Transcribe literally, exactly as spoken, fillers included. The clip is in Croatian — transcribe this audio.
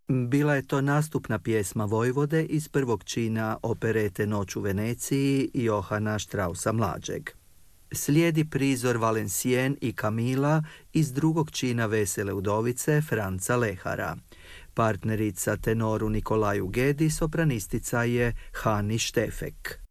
Bila je to nastupna pjesma Vojvode iz prvog čina operete Noć u Veneciji Johana Straussa mlađeg. Slijedi prizor Valenciennes i Camilla iz drugog čina Vesele udovice Franca Lehara. Partnerica tenoru Nikolaju Gedi sopranistica je Hani Štefek.